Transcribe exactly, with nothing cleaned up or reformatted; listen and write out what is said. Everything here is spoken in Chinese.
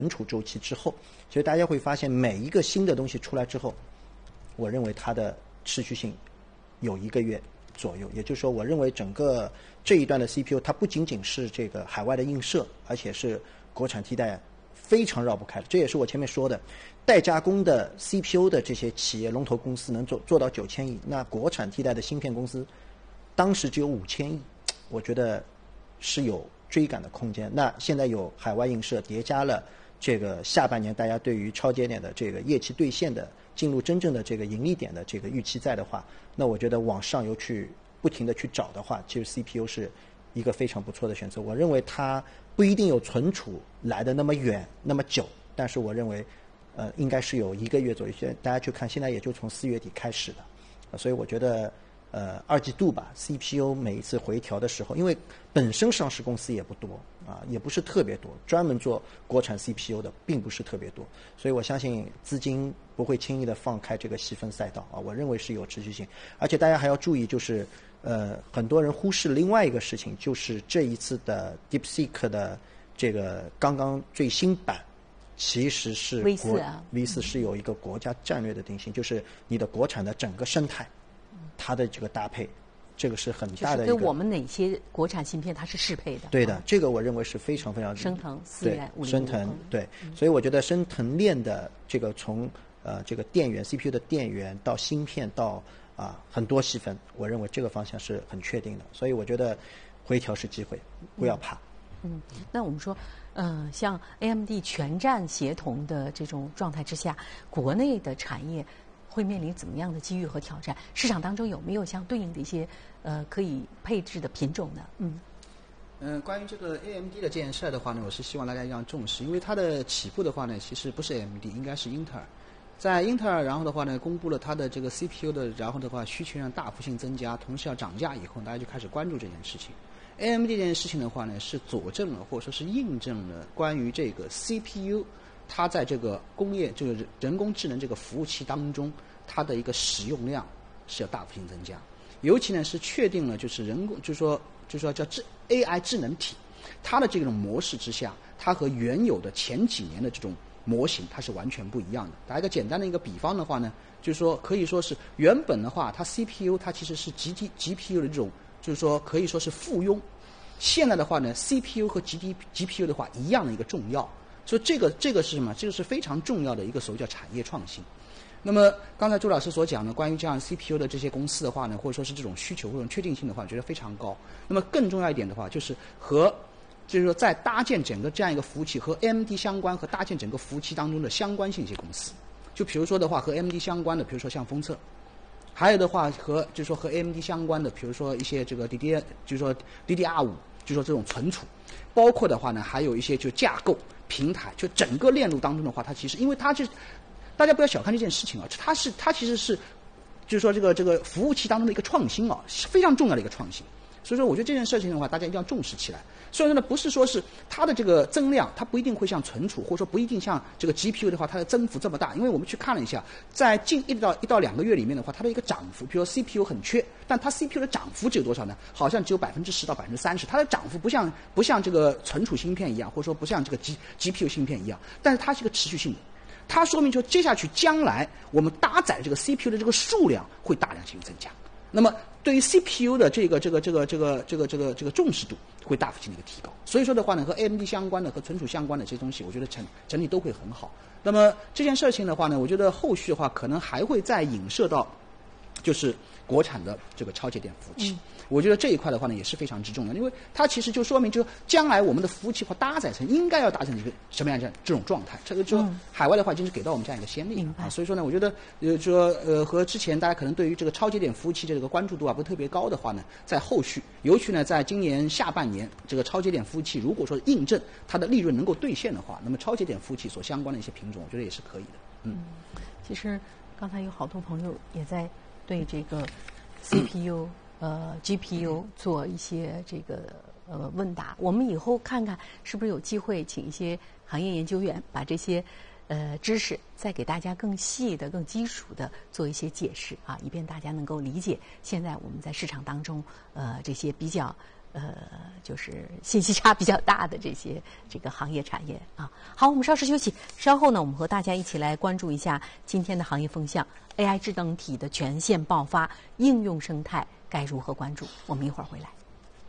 存储周期之后，其实大家会发现每一个新的东西出来之后，我认为它的持续性有一个月左右。也就是说，我认为整个这一段的 C P U 它不仅仅是这个海外的映射，而且是国产替代非常绕不开的。这也是我前面说的，代加工的 C P U 的这些企业龙头公司能做做到九千亿，那国产替代的芯片公司当时只有五千亿，我觉得是有追赶的空间。那现在有海外映射叠加了这个下半年大家对于超节点的这个业绩兑现的进入真正的这个盈利点的这个预期在的话，那我觉得往上游去不停的去找的话，其实 C P U 是一个非常不错的选择。我认为它不一定有存储来的那么远那么久，但是我认为呃应该是有一个月左右。现在大家去看，现在也就从四月底开始的、呃、所以我觉得呃二季度吧 C P U 每一次回调的时候，因为本身上市公司也不多啊，也不是特别多，专门做国产 C P U 的并不是特别多，所以我相信资金不会轻易的放开这个细分赛道啊，我认为是有持续性。而且大家还要注意，就是呃很多人忽视另外一个事情，就是这一次的 DeepSeek 的这个刚刚最新版其实是 V 四啊 V 四是有一个国家战略的定性，就是你的国产的整个生态它的这个搭配，这个是很大的一个， 就是跟我们哪些国产芯片它是适配的。 对的，这个我认为是非常非常升腾四元五零五， 升腾对，所以我觉得升腾链的这个从呃这个电源 C P U 的电源到芯片到啊很多细分，我认为这个方向是很确定的，所以我觉得回调是机会，不要怕。 嗯，那我们说，呃，像 A M D 全站协同的这种状态之下，国内的产业会面临怎么样的机遇和挑战？市场当中有没有相对应的一些呃可以配置的品种呢？嗯， 嗯、呃，关于这个 A M D 的这件事的话呢，我是希望大家一样重视，因为它的起步的话呢，其实不是 A M D， 应该是英特尔。在英特尔，然后的话呢，公布了它的这个 C P U 的，然后的话需求量大幅性增加，同时要涨价以后，大家就开始关注这件事情。A M D 这件事情的话呢，是佐证了或者说是印证了关于这个 C P U 它在这个工业这个人工智能这个服务器当中，它的一个使用量是要大幅性增加。尤其呢是确定了就是人工，就是说就是说叫智 A I 智能体，它的这种模式之下，它和原有的前几年的这种模型它是完全不一样的。打一个简单的一个比方的话呢，就是说可以说是原本的话，它 C P U 它其实是 G T G P U 的这种，就是说可以说是附庸。现在的话呢 ，C P U 和 G D G P U 的话一样的一个重要，所以这个这个是什么？这个是非常重要的一个所谓叫产业创新。那么刚才周老师所讲的关于这样 C P U 的这些公司的话呢，或者说是这种需求或者确定性的话，我觉得非常高。那么更重要一点的话，就是和就是说在搭建整个这样一个服务器和 A M D 相关和搭建整个服务器当中的相关性一些公司，就比如说的话和 A M D 相关的，比如说像封测。还有的话和就是说和 A M D 相关的，比如说一些这个 D D， 就是说 D D R 五， 就是说这种存储，包括的话呢，还有一些就架构平台，就整个链路当中的话，它其实因为它就大家不要小看这件事情啊，它是它其实是就是说这个这个服务器当中的一个创新啊，是非常重要的一个创新。所以说我觉得这件事情的话，大家一定要重视起来。虽然说呢，不是说是它的这个增量，它不一定会像存储，或者说不一定像这个 G P U 的话，它的增幅这么大。因为我们去看了一下，在近一到一到两个月里面的话，它的一个涨幅，比如说 C P U 很缺，但它 C P U 的涨幅只有多少呢？好像只有百分之十到百分之三十，它的涨幅不像不像这个存储芯片一样，或者说不像这个 G G P U 芯片一样，但是它是一个持续性的。它说明说接下去将来我们搭载这个 C P U 的这个数量会大量进行增加。那么对于 C P U 的这个这个这个这个这个这个这个重视度会大幅性的一个提高。所以说的话呢，和 A M D 相关的和存储相关的这些东西，我觉得整整体都会很好。那么这件事情的话呢，我觉得后续的话可能还会再影射到就是国产的这个超节点服务器。嗯，我觉得这一块的话呢也是非常之重要，因为它其实就说明就将来我们的服务器或搭载成应该要达成一个什么样的这种状态。这个就海外的话已经是给到我们这样一个先例啊。所以说呢，我觉得呃说呃和之前大家可能对于这个超节点服务器的这个关注度啊不特别高的话呢，在后续尤其呢在今年下半年这个超节点服务器如果说印证它的利润能够兑现的话，那么超节点服务器所相关的一些品种，我觉得也是可以的。嗯， 其实刚才有好多朋友也在对这个 C P U 呃 G P U 做一些这个呃问答，我们以后看看是不是有机会请一些行业研究员把这些呃知识再给大家更细的、更基础的做一些解释啊，以便大家能够理解现在我们在市场当中呃这些比较呃，就是信息差比较大的这些这个行业产业啊。好，我们稍事休息，稍后呢，我们和大家一起来关注一下今天的行业风向 ，A I 智能体的全线爆发，应用生态该如何关注？我们一会儿回来。